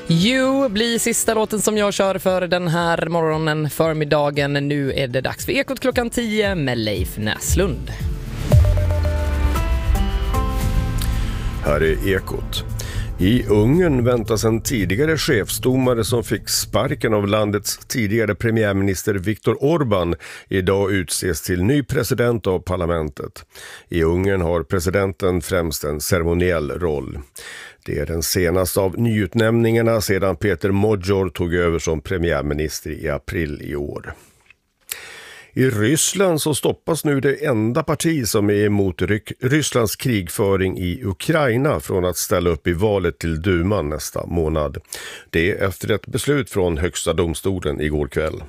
You blir sista låten som jag kör för den här morgonen, förmiddagen. Nu är det dags för Ekot klockan 10 med Leif Näslund. Här är Ekot. I Ungern väntas en tidigare chefsdomare som fick sparken av landets tidigare premiärminister Viktor Orbán idag utses till ny president av parlamentet. I Ungern har presidenten främst en ceremoniell roll. Det är den senaste av nyutnämningarna sedan Peter Magyar tog över som premiärminister i april i år. I Ryssland så stoppas nu det enda parti som är emot Rysslands krigföring i Ukraina från att ställa upp i valet till Duman nästa månad. Det är efter ett beslut från högsta domstolen igår kväll.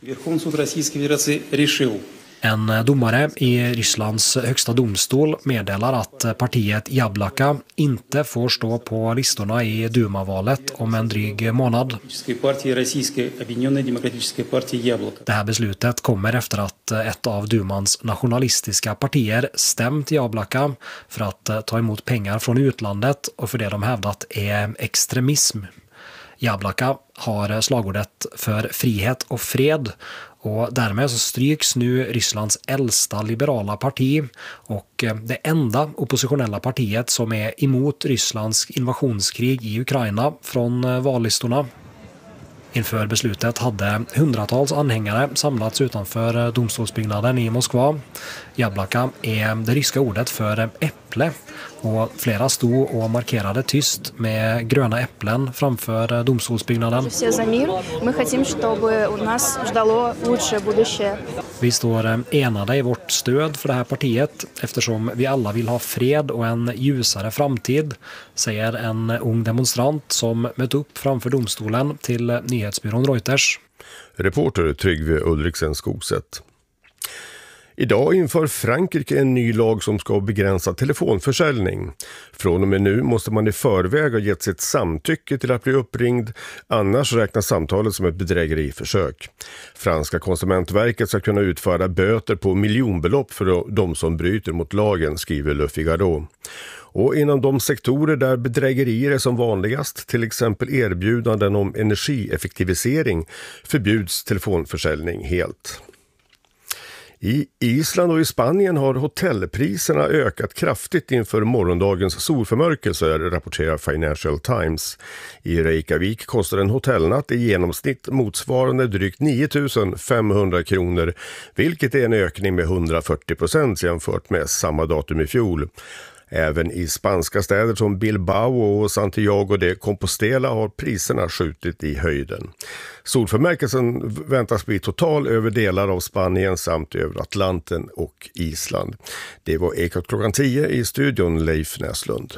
En domare i Rysslands högsta domstol meddelar att partiet Jablaka inte får stå på listorna i Duma-valet om en dryg månad. Det här beslutet kommer efter att ett av Dumans nationalistiska partier stämt Jablaka för att ta emot pengar från utlandet och för det de hävdat är extremism. Jablaka har slagordet för frihet och fred och därmed så stryks nu Rysslands äldsta liberala parti och det enda oppositionella partiet som är emot Rysslands invasionskrig i Ukraina från vallistorna. Inför beslutet hade hundratals anhängare samlats utanför domstolsbyggnaden i Moskva. Jablaka är det ryska ordet för äpple och flera stod och markerade tyst med gröna äpplen framför domstolsbyggnaden. Vi står enade i vårt stöd för det här partiet eftersom vi alla vill ha fred och en ljusare framtid, säger en ung demonstrant som mött upp framför domstolen till nyhetsbyrån Reuters. Reporter Tryggve Ulriksen Skogset. Idag inför Frankrike en ny lag som ska begränsa telefonförsäljning. Från och med nu måste man i förväg ha gett sitt samtycke till att bli uppringd, annars räknas samtalet som ett bedrägeriförsök. Franska konsumentverket ska kunna utföra böter på miljonbelopp för de som bryter mot lagen, skriver Le Figaro. Och inom de sektorer där bedrägerier är som vanligast, till exempel erbjudanden om energieffektivisering, förbjuds telefonförsäljning helt. I Island och i Spanien har hotellpriserna ökat kraftigt inför morgondagens solförmörkelse, rapporterar Financial Times. I Reykjavik kostar en hotellnatt i genomsnitt motsvarande drygt 9 500 kronor, vilket är en ökning med 140% jämfört med samma datum i fjol. Även i spanska städer som Bilbao och Santiago de Compostela har priserna skjutit i höjden. Solförmärkelsen väntas bli total över delar av Spanien samt över Atlanten och Island. Det var Ekot klockan 10 i studion, Leif Näslund.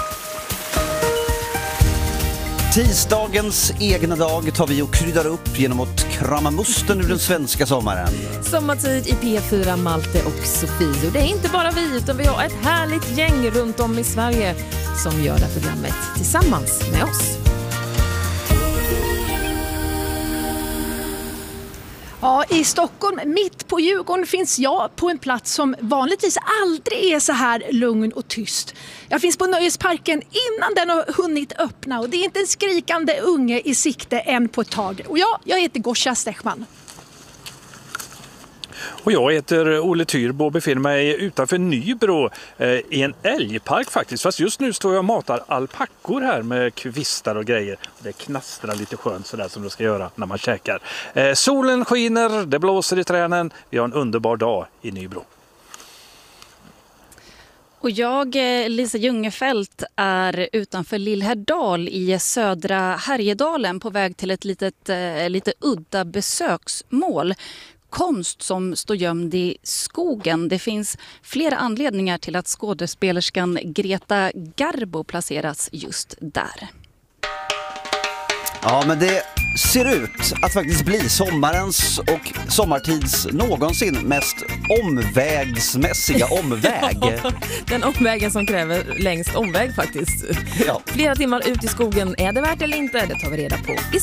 Tisdagens egna dag tar vi och kryddar upp genom att krama musten ur den svenska sommaren. Sommartid i P4, Malte och Sofie. Och det är inte bara vi utan vi har ett härligt gäng runt om i Sverige som gör det programmet tillsammans med oss. Ja, i Stockholm, mitt på Djurgården, finns jag på en plats som vanligtvis aldrig är så här lugn och tyst. Jag finns på Nöjesparken innan den har hunnit öppna och det är inte en skrikande unge i sikte än på ett tag. Och jag heter Goscha Stechman. Och jag heter Olle Tyrbo och befinner mig utanför Nybro i en älgpark faktiskt. Fast just nu står jag och matar alpackor här med kvistar och grejer. Det knastrar lite skönt sådär som det ska göra när man käkar. Solen skiner, det blåser i tränen. Vi har en underbar dag i Nybro. Och jag, Lisa Ljungefelt, är utanför Lillhärdal i södra Härjedalen på väg till ett lite udda besöksmål. Konst som står gömd i skogen. Det finns flera anledningar till att skådespelerskan Greta Garbo placeras just där. Ja, men det ser ut att faktiskt bli sommarens och sommartids någonsin mest omvägsmässiga omväg. Den omvägen som kräver längst omväg faktiskt. Ja. Flera timmar ut i skogen, är det värt eller inte? Det tar vi reda på i